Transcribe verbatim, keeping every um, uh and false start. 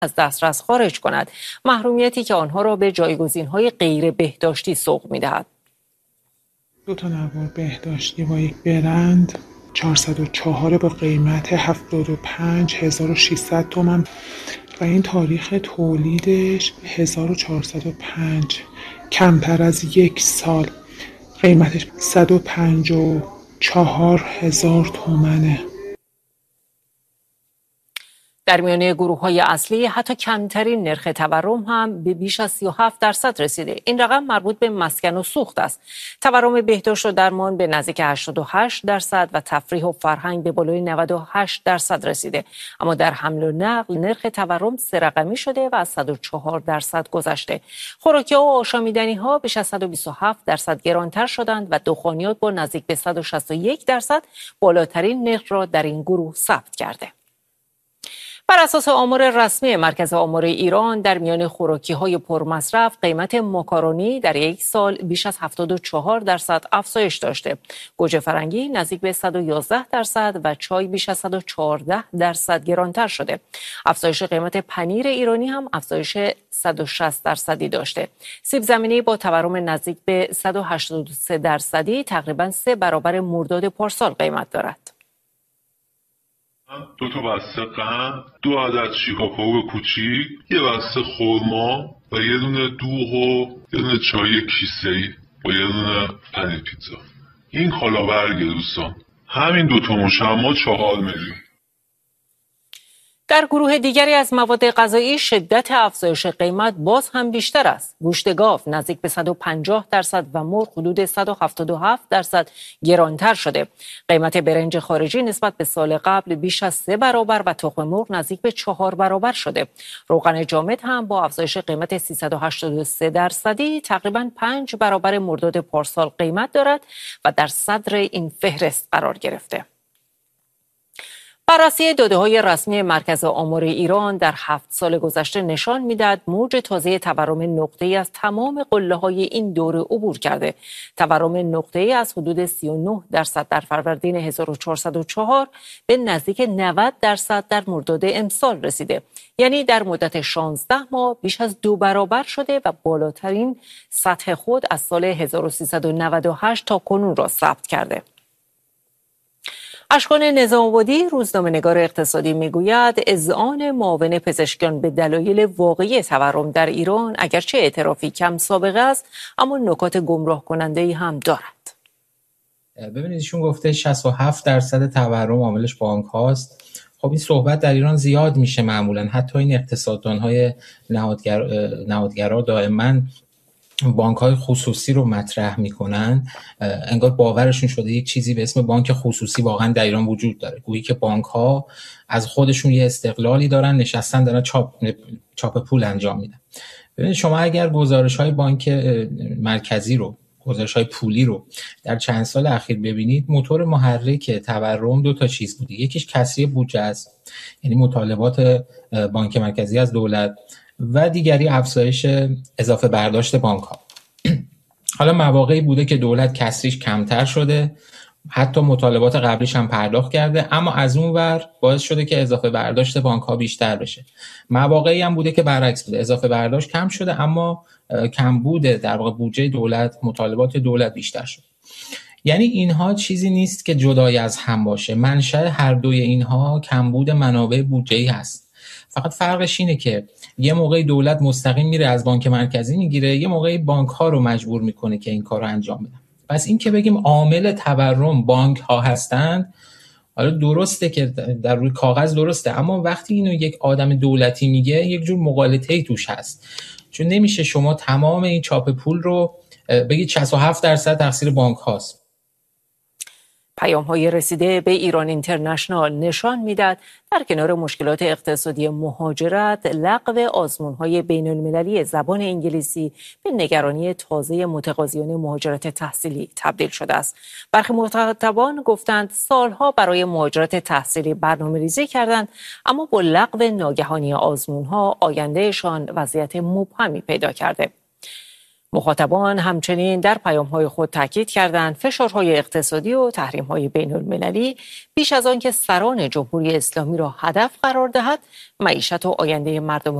از دسترس خارج کند، محرومیتی که آنها را به جایگزین‌های غیر بهداشتی سوق می‌دهد. دو تا نوار بهداشتی با یک برند چهارصد و چهار با قیمت هفتاد و پنج هزار و ششصد تومان و این تاریخ تولیدش هزار و چهارصد و پنج، کمتر از یک سال، قیمتش صد و پنجاه و چهار هزار تومانه. در میانه گروه‌های اصلی حتی کمترین نرخ تورم هم به بیش از سی و هفت درصد رسیده. این رقم مربوط به مسکن و سوخت است. تورم بهداشت و درمان به نزدیک هشتاد و هشت درصد و تفریح و فرهنگ به بالای نود و هشت درصد رسیده. اما در حمل و نقل نرخ تورم سه رقمی شده و از صد و چهار درصد گذشته. خوراکی‌ها و آشامیدنی‌ها بیش از صد و بیست و هفت درصد گرانتر شدند و دخانیات با نزدیک به صد و شصت و یک درصد بالاترین نرخ را در این گروه ثبت کرده. بر اساس آمار رسمی مرکز آمار ایران، در میان خوراکی‌های پرمصرف قیمت ماکارونی در یک سال بیش از هفتاد و چهار درصد افزایش داشته. گوجه فرنگی نزدیک به صد و یازده درصد و چای بیش از صد و چهارده درصد گرانتر شده. افزایش قیمت پنیر ایرانی هم افزایش صد و شصت درصدی داشته. سیب زمینی با تورم نزدیک به صد و هشتاد و سه درصدی تقریباً سه برابر مرداد پارسال قیمت دارد. دو تا بسته قند، دو عدد شیکاکائو کوچیک، یه بسته خرما و یه دونه دوغ و یه دونه چای کیسه‌ای با یه دونه پنیر پیتزا. این کالابرگه دوستان. همین دو تا مشمع چهار میلیون. در گروه دیگری از مواد غذایی شدت افزایش قیمت باز هم بیشتر است. گوشت گاو نزدیک به صد و پنجاه درصد و مرغ حدود صد و هفتاد و هفت درصد گرانتر شده. قیمت برنج خارجی نسبت به سال قبل بیش از سه برابر و تخم مرغ نزدیک به چهار برابر شده. روغن جامد هم با افزایش قیمت سیصد و هشتاد و سه درصدی تقریباً پنج برابر مرداد پارسال قیمت دارد و در صدر این فهرست قرار گرفته. بررسی داده‌های رسمی مرکز آمار ایران در هفت سال گذشته نشان می‌دهد موج تازه تورم نقطه‌ای از تمام قله‌های این دوره عبور کرده. تورم نقطه‌ای از حدود سی و نه درصد در فروردین هزار و چهارصد و چهار به نزدیک نود درصد در مرداد امسال رسیده. یعنی در مدت شانزده ماه بیش از دو برابر شده و بالاترین سطح خود از سال هزار و سیصد و نود و هشت تا کنون را ثبت کرده. اشکان نظام‌آبادی روزنامه‌نگار اقتصادی میگوید اذعان معاون پزشکیان به دلایل واقعی تورم در ایران اگرچه اعترافی کم سابقه است اما نکات گمراه کننده‌ای هم دارد. ببینید ایشون گفته شصت و هفت درصد تورم عاملش بانک هاست. خب این صحبت در ایران زیاد میشه معمولا، حتی این اقتصاددان‌های نهادگر نهادگرا دائما بانک‌های خصوصی رو مطرح میکنن، انگار باورشون شده یک چیزی به اسم بانک خصوصی واقعا در ایران وجود داره، گویی که بانک‌ها از خودشون یه استقلالی دارن، نشستن دارن چاپ چاپ پول انجام میدن. ببینید شما اگر گزارش‌های بانک مرکزی رو، گزارش‌های پولی رو در چند سال اخیر ببینید، موتور محرک تورم دو تا چیز بوده. یکیش کسری بودجه است، یعنی مطالبات بانک مرکزی از دولت، و دیگری افزایش اضافه برداشت بانک ها. حالا مواقعی بوده که دولت کسریش کمتر شده، حتی مطالبات قبلیش هم پرداخت کرده، اما از اون ور باعث شده که اضافه برداشت بانک ها بیشتر بشه. مواقعی هم بوده که برعکس بوده، اضافه برداشت کم شده اما کم بوده در واقع بودجه دولت، مطالبات دولت بیشتر شده. یعنی اینها چیزی نیست که جدای از هم باشه، منشأ هر دوی اینها کمبود منابع بودجه‌ای هست. فقط فرقش اینه که یه موقعی دولت مستقیم میره از بانک مرکزی میگیره، یه موقعی بانک ها رو مجبور میکنه که این کار رو انجام بدن. پس این که بگیم عامل تورم بانک ها هستند، حالا درسته که در روی کاغذ درسته، اما وقتی اینو یک آدم دولتی میگه یک جور مغالطه‌ای توش هست، چون نمیشه شما تمام این چاپ پول رو بگید شصت و هفت درصد تقصیر بانک هاست. پیام‌های رسیده به ایران اینترنشنال نشان می‌دهد در کنار مشکلات اقتصادی مهاجرت، لغو آزمون‌های بین‌المللی زبان انگلیسی به نگرانی تازه متقاضیان مهاجرت تحصیلی تبدیل شده است. برخی مخاطبان گفتند سالها برای مهاجرت تحصیلی برنامه‌ریزی کردند، اما با لغو ناگهانی آزمون‌ها آیندهشان وضعیت مبهمی پیدا کرده. مخاطبان همچنین در پیام‌های خود تاکید کردند فشارهای اقتصادی و تحریم‌های بین‌المللی بیش از آن که سران جمهوری اسلامی را هدف قرار دهد، معیشت و آینده مردم